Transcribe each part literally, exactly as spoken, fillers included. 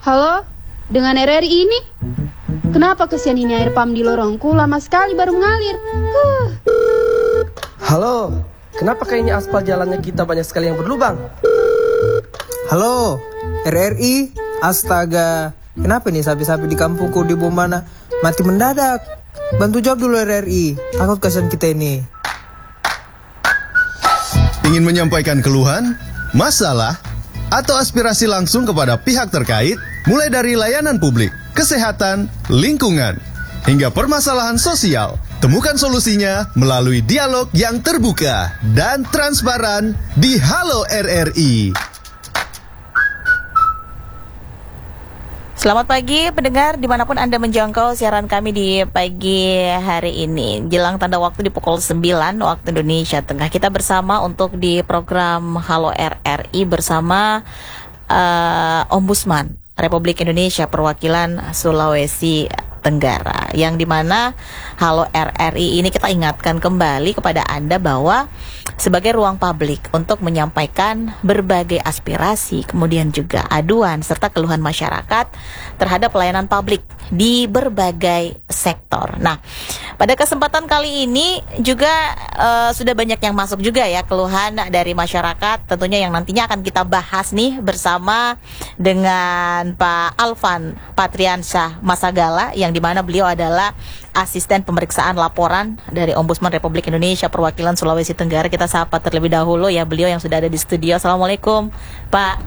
Halo, dengan R R I ini? Kenapa kesian ini air pam di lorongku lama sekali baru mengalir? Huh. Halo, kenapa kayaknya aspal jalannya kita banyak sekali yang berlubang? Halo, R R I, astaga. Kenapa nih sapi-sapi di kampungku di Bombana mati mendadak? Bantu jawab dulu R R I, takut kasihan kita ini. Ingin menyampaikan keluhan, masalah, atau aspirasi langsung kepada pihak terkait, mulai dari layanan publik, kesehatan, lingkungan, hingga permasalahan sosial. Temukan solusinya melalui dialog yang terbuka dan transparan di Halo R R I. Selamat pagi pendengar dimanapun Anda menjangkau siaran kami di pagi hari ini. Jelang tanda waktu di pukul sembilan waktu Indonesia Tengah. Kita bersama untuk di program Halo R R I bersama uh, Ombudsman Republik Indonesia Perwakilan Sulawesi Tenggara. Yang dimana Halo R R I ini kita ingatkan kembali kepada Anda bahwa sebagai ruang publik untuk menyampaikan berbagai aspirasi, kemudian juga aduan serta keluhan masyarakat terhadap pelayanan publik di berbagai sektor. Nah, pada kesempatan kali ini juga uh, sudah banyak yang masuk juga ya keluhan dari masyarakat, tentunya yang nantinya akan kita bahas nih bersama dengan Pak Alvan Patriansyah Masagala, yang dimana beliau adalah asisten pemeriksaan laporan dari Ombudsman Republik Indonesia Perwakilan Sulawesi Tenggara. Kita sapa terlebih dahulu ya beliau yang sudah ada di studio. Assalamualaikum Pak.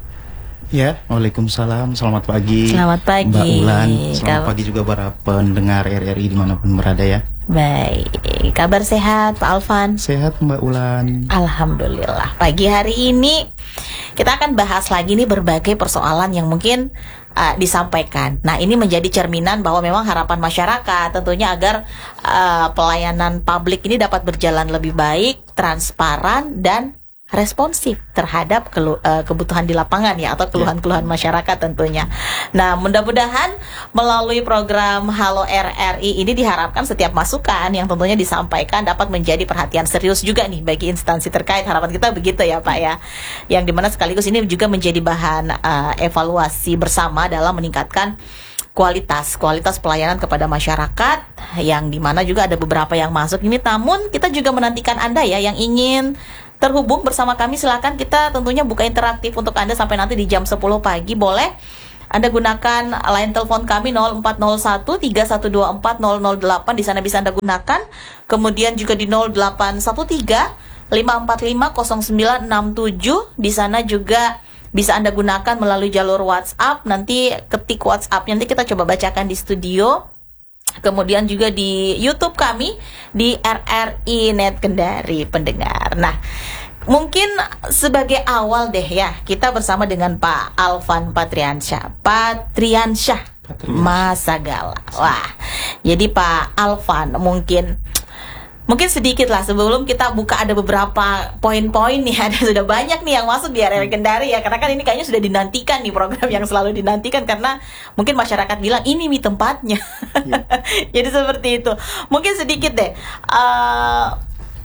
Ya, waalaikumsalam. Selamat pagi. Selamat pagi Mbak Ulan. Selamat Kab- pagi juga para pendengar R R I dimanapun berada ya. Baik, kabar sehat Pak Alvan? Sehat Mbak Ulan. Alhamdulillah. Pagi hari ini kita akan bahas lagi nih berbagai persoalan yang mungkin uh, disampaikan. Nah, ini menjadi cerminan bahwa memang harapan masyarakat tentunya agar uh, pelayanan publik ini dapat berjalan lebih baik, transparan dan responsif terhadap kelu- uh, kebutuhan di lapangan ya, atau keluhan-keluhan masyarakat tentunya. Nah, mudah-mudahan melalui program Halo R R I ini diharapkan setiap masukan yang tentunya disampaikan dapat menjadi perhatian serius juga nih bagi instansi terkait. Harapan kita begitu ya Pak ya. Yang dimana sekaligus ini juga menjadi bahan uh, evaluasi bersama dalam meningkatkan kualitas kualitas pelayanan kepada masyarakat, yang dimana juga ada beberapa yang masuk ini. Namun kita juga menantikan Anda ya yang ingin terhubung bersama kami. Silakan, kita tentunya buka interaktif untuk Anda sampai nanti di jam sepuluh pagi. Boleh Anda gunakan line telepon kami nol empat nol satu tiga satu dua empat nol nol delapan. Di sana bisa Anda gunakan. Kemudian juga di nol delapan satu tiga lima empat lima nol sembilan enam tujuh. Di sana juga bisa Anda gunakan melalui jalur WhatsApp. Nanti ketik WhatsApp, nanti kita coba bacakan di studio. Kemudian juga di YouTube kami di R R I Net Kendari pendengar. Nah, mungkin sebagai awal deh ya, kita bersama dengan Pak Alvan Patriansyah Patriansyah Masagala. Wah, jadi Pak Alvan mungkin Mungkin sedikit lah sebelum kita buka, ada beberapa poin-poin nih, ada sudah banyak nih yang masuk di R R I Kendari ya, karena kan ini kayaknya sudah dinantikan nih, program yang selalu dinantikan karena mungkin masyarakat bilang ini nih tempatnya. Ya. Jadi seperti itu. Mungkin sedikit deh uh,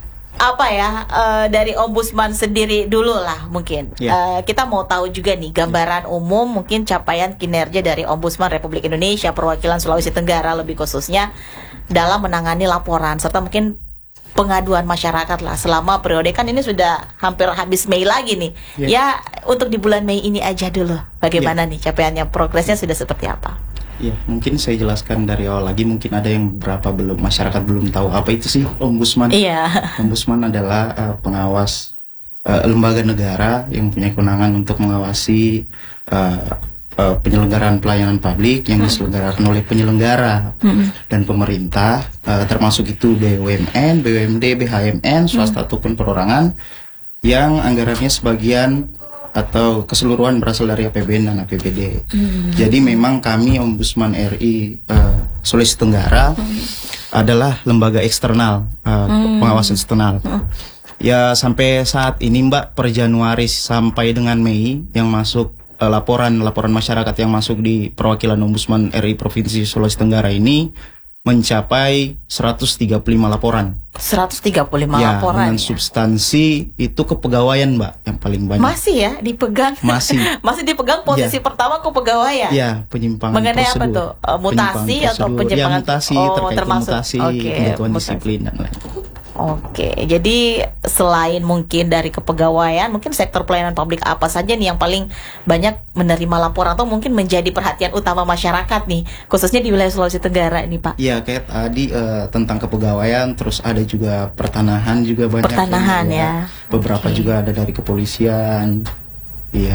apa ya uh, dari Ombudsman sendiri dulu lah mungkin. Ya. Uh, kita mau tahu juga nih gambaran umum mungkin capaian kinerja dari Ombudsman Republik Indonesia Perwakilan Sulawesi Tenggara lebih khususnya dalam menangani laporan serta mungkin pengaduan masyarakat lah selama periode, kan ini sudah hampir habis Mei lagi nih. Ya, ya untuk di bulan Mei ini aja dulu. Bagaimana ya nih capaiannya, progresnya sudah seperti apa? Ya, mungkin saya jelaskan dari awal lagi, mungkin ada yang berapa belum masyarakat belum tahu apa itu sih Ombudsman. Iya. Ombudsman adalah uh, pengawas uh, lembaga negara yang punya kewenangan untuk mengawasi uh, Uh, penyelenggaraan pelayanan publik yang diselenggarakan oleh penyelenggara hmm. dan pemerintah, uh, termasuk itu B U M N, B U M D, B H M N, swasta hmm. ataupun perorangan, yang anggarannya sebagian atau keseluruhan berasal dari A P B N dan A P B D. Hmm. Jadi memang kami Ombudsman R I uh, Sulawesi Tenggara hmm. adalah lembaga eksternal, uh, hmm. pengawas eksternal. Hmm. Ya, sampai saat ini Mbak, per Januari sampai dengan Mei yang masuk laporan-laporan masyarakat yang masuk di perwakilan Ombudsman R I Provinsi Sulawesi Tenggara ini mencapai seratus tiga puluh lima laporan. seratus tiga puluh lima Ya, laporan dengan ya. substansi itu kepegawaian, Mbak, yang paling banyak. Masih ya dipegang. Masih. Masih dipegang posisi Ya. pertama kepegawaian. Ya, penyimpangan Mengenai apa prosedur. tuh? Eh, mutasi Penyimpangan atau prosedur. penyimpangan? Ya, mutasi, Oh, terkait termasuk. mutasi, Oke, penjatuhan mutasi. disiplin dan lain. Oke, jadi selain mungkin dari kepegawaian, mungkin sektor pelayanan publik apa saja nih yang paling banyak menerima laporan atau mungkin menjadi perhatian utama masyarakat nih, khususnya di wilayah Sulawesi Tenggara ini, Pak? Ya, kayak tadi eh, tentang kepegawaian, terus ada juga pertanahan juga banyak. Pertanahan, ya. Beberapa Oke. juga ada dari kepolisian. Iya.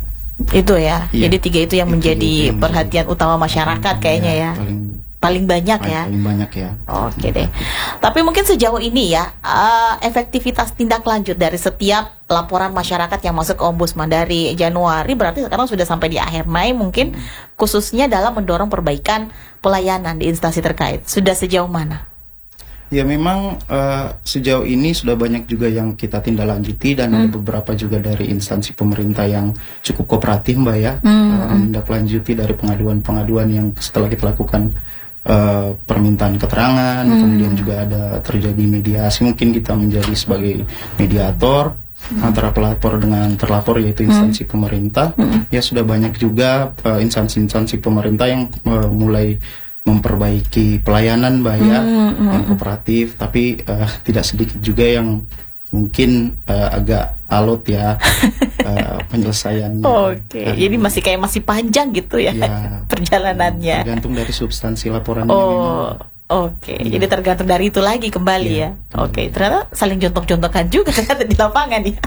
Itu ya. Iya. Jadi tiga itu yang Itu menjadi itu yang perhatian utama masyarakat kayaknya ya. Paling Paling banyak paling, ya. paling banyak ya. Oke deh. Tapi mungkin sejauh ini ya, eh, efektivitas tindak lanjut dari setiap laporan masyarakat yang masuk ke Ombudsman dari Januari, berarti sekarang sudah sampai di akhir Mei mungkin, khususnya dalam mendorong perbaikan pelayanan di instansi terkait. Sudah sejauh mana? Ya, memang eh, sejauh ini sudah banyak juga yang kita tindak lanjuti dan ada beberapa juga dari instansi pemerintah yang cukup kooperatif, Mbak ya, eh, menindaklanjuti dari pengaduan-pengaduan yang setelah kita lakukan eh, permintaan keterangan, kemudian juga ada terjadi mediasi, mungkin kita menjadi sebagai mediator antara pelapor dengan terlapor, yaitu instansi pemerintah. Ya, sudah banyak juga eh, instansi-instansi pemerintah yang eh, mulai memperbaiki pelayanan, Mbak ya, yang kooperatif, tapi eh, tidak sedikit juga yang mungkin eh, agak alot ya eh, penyelesaiannya. Oke, Karena- jadi masih kayak masih panjang gitu ya, Ya, perjalanannya. tergantung dari substansi laporannya. Oh, memang. oke. Jadi tergantung dari itu lagi kembali Iya. ya. Oke, ternyata saling jontok-jontokan juga ternyata di lapangan ya.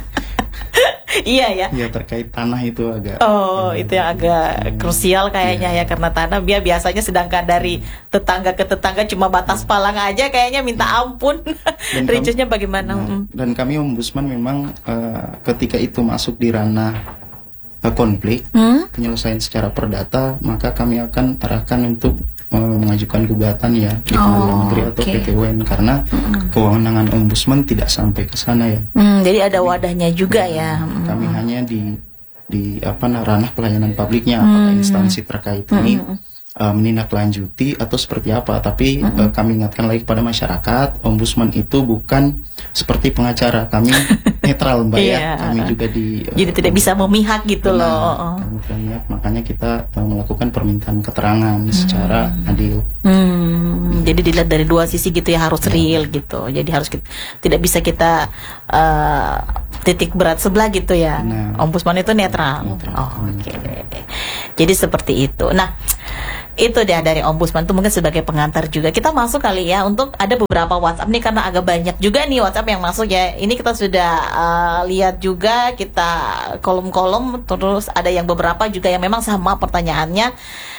Iya ya. Ya, terkait tanah itu agak. Oh, itu yang agak krusial kayaknya ya, karena tanah dia biasanya, sedangkan dari tetangga ke tetangga cuma batas palang aja kayaknya minta ampun. Dan Rincinya kami- bagaimana? Nah, Mm. dan kami Ombudsman memang eh, ketika itu masuk di ranah eh, konflik Hmm? penyelesaian secara perdata, maka kami akan arahkan untuk eh, mengajukan gugatan ya di Oh, Pengadilan Negeri atau oke. P T W N, karena kewenangan Ombudsman tidak sampai ke sana ya. Hmm, jadi ada wadahnya juga ya. Hmm. Kami hanya di di apa nah, ranah pelayanan publiknya, apakah instansi terkait ini eh, menindaklanjuti atau seperti apa. Tapi eh, kami ingatkan lagi kepada masyarakat, Ombudsman itu bukan seperti pengacara, kami netral, Mbak Iya. ya. Kami juga di eh, Jadi tidak bisa memihak gitu benar, loh. Oh. kami berniat, makanya kita eh, melakukan permintaan keterangan secara adil. Hmm, jadi dilihat dari dua sisi gitu ya, harus real gitu. Jadi harus kita, tidak bisa kita eh, titik berat sebelah gitu ya. Benar. Ombudsman itu netral. Netral. Oh, oke. Jadi seperti itu. Nah, itu dia dari Ombudsman itu mungkin sebagai pengantar juga. Kita masuk kali ya untuk ada beberapa WhatsApp nih, karena agak banyak juga nih WhatsApp yang masuk ya. Ini kita sudah eh, lihat juga, kita kolom-kolom, terus ada yang beberapa juga yang memang sama pertanyaannya.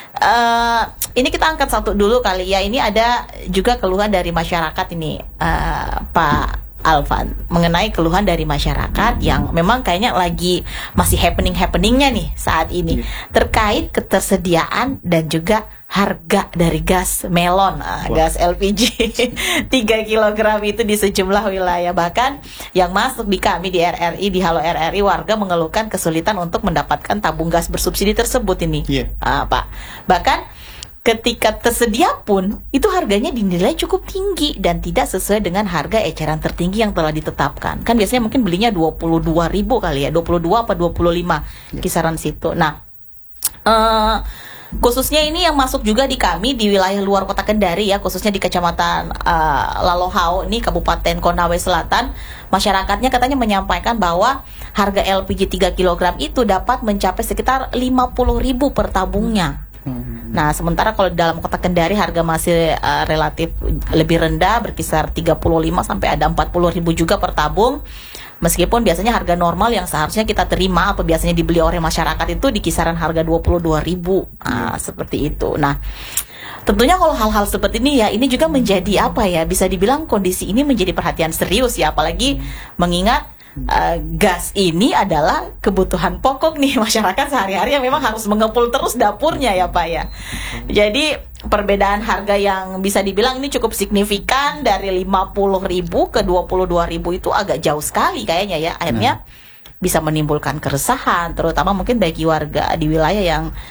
Eh, ini kita angkat satu dulu kali ya. Ini ada juga keluhan dari masyarakat ini, eh, Pak Alvan, mengenai keluhan dari masyarakat yang memang kayaknya lagi masih happening-happeningnya nih saat ini, terkait ketersediaan dan juga harga dari gas melon, ah, gas L P G tiga kilogram itu di sejumlah wilayah. Bahkan yang masuk di kami di R R I, di Halo R R I, warga mengeluhkan kesulitan untuk mendapatkan tabung gas bersubsidi tersebut ini. Iya. Ah, Pak. Bahkan ketika tersedia pun itu harganya dinilai cukup tinggi dan tidak sesuai dengan harga eceran tertinggi yang telah ditetapkan. Kan biasanya mungkin belinya dua puluh dua ribu kali ya, dua puluh dua apa dua puluh lima kisaran situ. Nah, eh khususnya ini yang masuk juga di kami di wilayah luar kota Kendari ya, khususnya di kecamatan eh, Lalohau ini, Kabupaten Konawe Selatan, masyarakatnya katanya menyampaikan bahwa harga L P G tiga kilogram itu dapat mencapai sekitar lima puluh ribu per tabungnya. Nah, sementara kalau dalam kota Kendari harga masih uh, relatif lebih rendah, berkisar tiga puluh lima sampai ada empat puluh ribu juga per tabung. Meskipun biasanya harga normal yang seharusnya kita terima atau biasanya dibeli oleh masyarakat itu di kisaran harga dua puluh dua ribu. Nah, seperti itu. Nah, tentunya kalau hal-hal seperti ini ya, ini juga menjadi apa ya, bisa dibilang kondisi ini menjadi perhatian serius ya, apalagi mengingat Uh, gas ini adalah kebutuhan pokok nih masyarakat sehari-hari yang memang harus mengepul terus dapurnya ya Pak ya. Jadi perbedaan harga yang bisa dibilang ini cukup signifikan dari lima puluh ribu ke dua puluh dua ribu itu agak jauh sekali kayaknya ya. Akhirnya bisa menimbulkan keresahan, terutama mungkin bagi warga di wilayah yang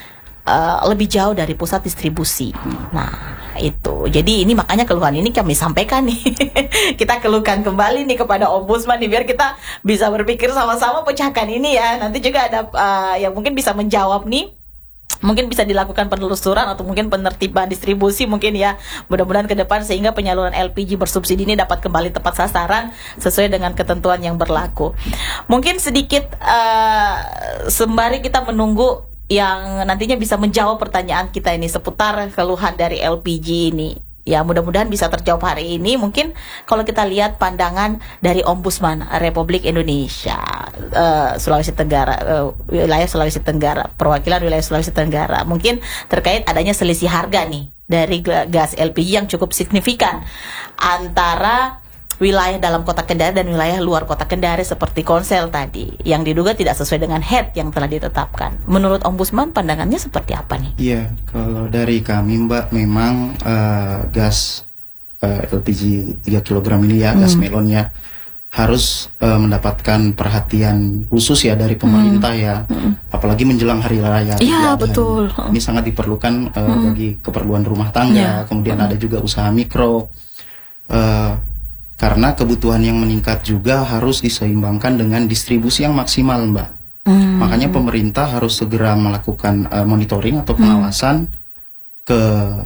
uh, lebih jauh dari pusat distribusi. Nah, itu. Jadi ini makanya keluhan ini kami sampaikan nih. Kita keluhkan kembali nih kepada Ombudsman nih, biar kita bisa berpikir sama-sama pecahkan ini ya. Nanti juga ada uh, yang mungkin bisa menjawab nih. Mungkin bisa dilakukan penelusuran atau mungkin penertiban distribusi mungkin ya, mudah-mudahan ke depan sehingga penyaluran L P G bersubsidi ini dapat kembali tepat sasaran sesuai dengan ketentuan yang berlaku. Mungkin sedikit uh, sembari kita menunggu yang nantinya bisa menjawab pertanyaan kita ini seputar keluhan dari L P G ini. Ya, mudah-mudahan bisa terjawab hari ini. Mungkin kalau kita lihat pandangan dari Ombudsman Republik Indonesia, uh, Sulawesi Tenggara, uh, wilayah Sulawesi Tenggara, perwakilan wilayah Sulawesi Tenggara, mungkin terkait adanya selisih harga nih dari gas L P G yang cukup signifikan antara wilayah dalam kota Kendari dan wilayah luar kota Kendari seperti Konsel tadi, yang diduga tidak sesuai dengan head yang telah ditetapkan. Menurut Ombudsman pandangannya seperti apa nih? Iya, kalau dari kami Mbak, memang uh, gas uh, L P G tiga kilogram ini ya, hmm. gas melonnya harus uh, mendapatkan perhatian khusus ya dari pemerintah hmm. ya, hmm. apalagi menjelang hari raya. Iya, betul. Ini sangat diperlukan uh, hmm. bagi keperluan rumah ya. tangga, kemudian hmm. ada juga usaha mikro. Uh, Karena kebutuhan yang meningkat juga harus diseimbangkan dengan distribusi yang maksimal, Mbak. Hmm. Makanya pemerintah harus segera melakukan uh, monitoring atau pengawasan hmm. ke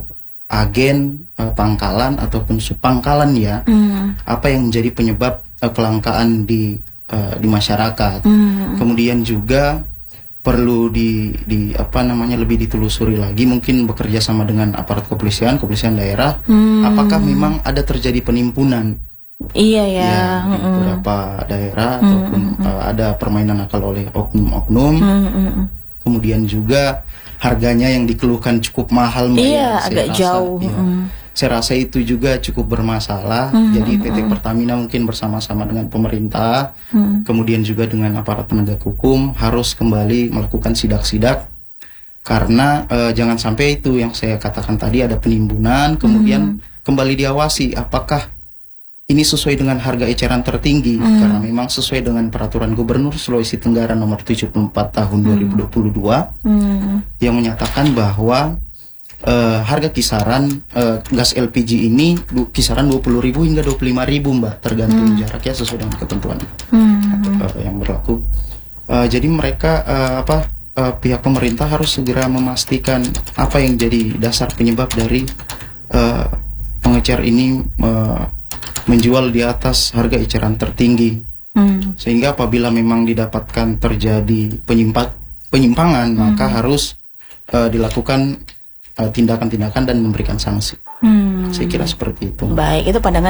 agen uh, pangkalan ataupun subpangkalan ya. Hmm. Apa yang menjadi penyebab uh, kelangkaan di uh, di masyarakat. Hmm. Kemudian juga perlu di di apa namanya lebih ditelusuri lagi, mungkin bekerja sama dengan aparat kepolisian, kepolisian daerah. Hmm. Apakah memang ada terjadi penimbunan? Iya ya, ya di mm-mm. beberapa daerah Mm-mm. ataupun uh, ada permainan akal oleh oknum-oknum. Mm-mm. Kemudian juga harganya yang dikeluhkan cukup mahal, Mbak. Iya, ya, agak rasa, jauh. Ya. Mm. Saya rasa itu juga cukup bermasalah. Mm-mm. Jadi P T Pertamina mungkin bersama-sama dengan pemerintah, mm. kemudian juga dengan aparat penegak hukum harus kembali melakukan sidak-sidak. Karena uh, jangan sampai itu yang saya katakan tadi ada penimbunan, kemudian mm. kembali diawasi apakah ini sesuai dengan harga eceran tertinggi, hmm. karena memang sesuai dengan peraturan Gubernur Sulawesi Tenggara nomor tujuh puluh empat tahun dua ribu dua puluh dua hmm. yang menyatakan bahwa uh, harga kisaran uh, gas L P G ini du- kisaran dua puluh ribu hingga dua puluh lima ribu, Mbak, tergantung hmm. jaraknya sesuai dengan ketentuan hmm. uh, yang berlaku. Uh, jadi mereka uh, apa uh, pihak pemerintah harus segera memastikan apa yang jadi dasar penyebab dari uh, pengecer ini uh, menjual di atas harga eceran tertinggi, hmm. sehingga apabila memang didapatkan terjadi penyimpa, penyimpangan, hmm. maka harus uh, dilakukan uh, tindakan-tindakan dan memberikan sanksi. Hmm. Saya kira seperti itu. Baik, itu pandangan